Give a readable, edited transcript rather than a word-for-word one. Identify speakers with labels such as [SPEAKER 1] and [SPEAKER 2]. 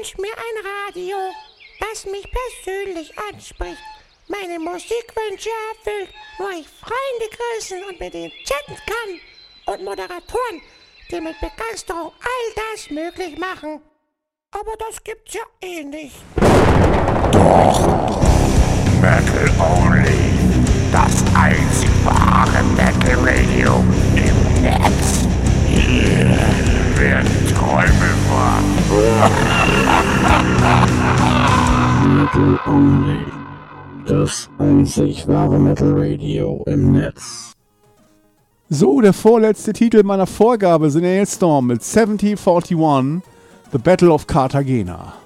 [SPEAKER 1] wünsche mir ein Radio, das mich persönlich anspricht, meine Musikwünsche erfüllt, wo ich Freunde grüßen und mit denen chatten kann und Moderatoren, die mit Begeisterung all das möglich machen. Aber das gibt's ja eh nicht.
[SPEAKER 2] Doch, Metal Only, das einzig wahre Metal Radio im Netz. Hier werden Träume wahr. Metal Only, das einzig wahre Metal Radio im Netz.
[SPEAKER 3] So, der vorletzte Titel meiner Vorgabe sind Hailstorm mit 7041, The Battle of Cartagena.